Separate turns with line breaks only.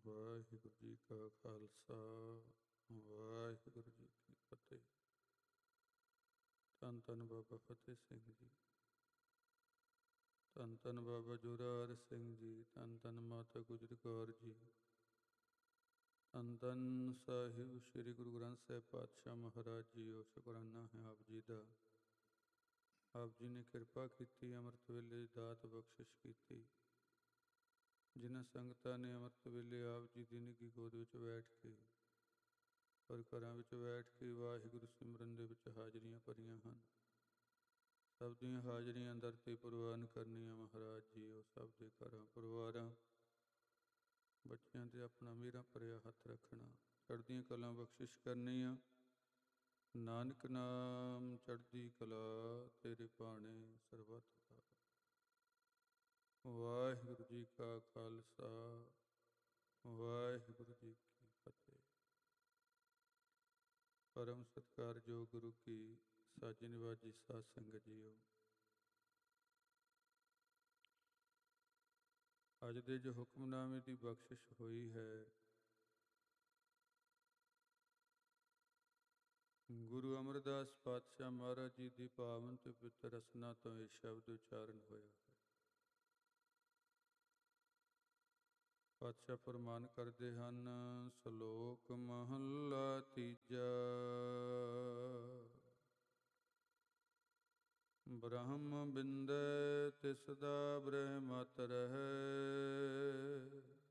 ਵਾਹਿਗੁਰੂ ਜੀ ਕਾ ਖਾਲਸਾ ਵਾਹਿਗੁਰੂ ਜੀ ਕੀ ਫਤਿਹ। ਧੰਨ ਧੰਨ ਬਾਬਾ ਫਤਿਹ ਸਿੰਘ ਜੀ, ਧੰਨ ਧੰਨ ਬਾਬਾ ਜੁਰਾਵਰ ਸਿੰਘ ਜੀ, ਧੰਨ ਧੰਨ ਮਾਤਾ ਗੁਜਰ ਕੌਰ ਜੀ, ਧੰਨ ਧੰਨ ਸਾਹਿਬ ਸ੍ਰੀ ਗੁਰੂ ਗ੍ਰੰਥ ਸਾਹਿਬ ਪਾਤਸ਼ਾਹ ਮਹਾਰਾਜ ਜੀ। ਸ਼ੁਕਰਾਨਾ ਹੈ ਆਪ ਜੀ ਦਾ। ਆਪ ਜੀ ਨੇ ਕਿਰਪਾ ਕੀਤੀ, ਅੰਮ੍ਰਿਤ ਵੇਲੇ ਦੀ ਦਾਤ ਬਖਸ਼ਿਸ਼ ਕੀਤੀ। ਜਿਨ੍ਹਾਂ ਸੰਗਤਾਂ ਨੇ ਅੰਮ੍ਰਿਤ ਵੇਲੇ ਆਪ ਜੀ ਦੀ ਨਿੱਘੀ ਗੋਦ ਵਿੱਚ ਬੈਠ ਕੇ ਔਰ ਘਰਾਂ ਵਿੱਚ ਬੈਠ ਕੇ ਵਾਹਿਗੁਰੂ ਸਿਮਰਨ ਦੇ ਵਿੱਚ ਹਾਜ਼ਰੀਆਂ ਭਰੀਆਂ ਹਨ, ਸਭ ਦੀਆਂ ਹਾਜ਼ਰੀਆਂ ਦਰ ਤੇ ਪ੍ਰਵਾਨ ਕਰਨੀਆਂ ਮਹਾਰਾਜ ਜੀ। ਉਹ ਸਭ ਦੇ ਘਰਾਂ ਪਰਿਵਾਰਾਂ ਬੱਚਿਆਂ ਤੇ ਆਪਣਾ ਮੇਰਾ ਭਰਿਆ ਹੱਥ ਰੱਖਣਾ, ਚੜ੍ਹਦੀਆਂ ਕਲਾਂ ਬਖਸ਼ਿਸ਼ ਕਰਨੀਆਂ। ਨਾਨਕ ਨਾਮ ਚੜ੍ਹਦੀ ਕਲਾ ਤੇਰੇ ਭਾਣੇ ਸਰਬੱਤ ਦਾ। ਵਾਹਿਗੁਰੂ ਜੀ ਕਾ ਖਾਲਸਾ ਵਾਹਿਗੁਰੂ ਜੀ ਕੀ ਫਤਿਹ। ਪਰਮ ਸਤਿਕਾਰਯੋਗ ਗੁਰੂ ਕੀ ਸਾਜੀ ਨਿਵਾਜੀ ਸਾਧ ਸੰਗਤ ਜੀਓ, ਅੱਜ ਦੇ ਜੋ ਹੁਕਮਨਾਮੇ ਦੀ ਬਖਸ਼ਿਸ਼ ਹੋਈ ਹੈ, ਗੁਰੂ ਅਮਰਦਾਸ ਪਾਤਸ਼ਾਹ ਮਹਾਰਾਜ ਜੀ ਦੀ ਪਾਵਨ ਤੇ ਪਵਿੱਤਰ ਰਸਨਾ ਤੋਂ ਇਹ ਸ਼ਬਦ ਉਚਾਰਨ ਹੋਇਆ ਹੈ। ਪਾਤਸ਼ਾਹ ਫਰਮਾਨ ਕਰਦੇ ਹਨ, ਸ਼ਲੋਕ ਮਹੱਲਾ ਤੀਜਾ। ਬ੍ਰਹਮ ਬਿੰਦੈ ਤਿਸ ਦਾ ਬ੍ਰਹਮਤਿ ਰਹੈ,